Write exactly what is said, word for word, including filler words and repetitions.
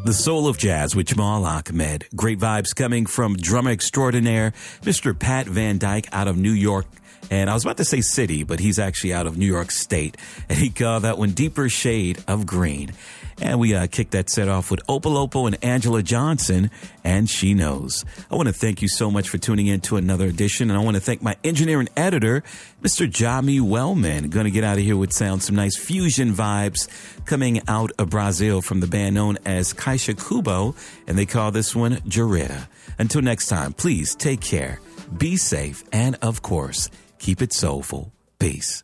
The Soul of Jazz with Jamal Ahmed. Great vibes coming from drummer extraordinaire, Mister Pat Van Dyke out of New York. And I was about to say city, but he's actually out of New York State. And he called that one Deeper Shade of Green. And we uh, kicked that set off with Opolopo and Angela Johnson, and She Knows. I want to thank you so much for tuning in to another edition. And I want to thank my engineer and editor, Mister Jami Wellman. Going to get out of here with sound, some nice fusion vibes coming out of Brazil from the band known as Caixa Kubo. And they call this one Jaretta. Until next time, please take care, be safe, and of course, keep it soulful. Peace.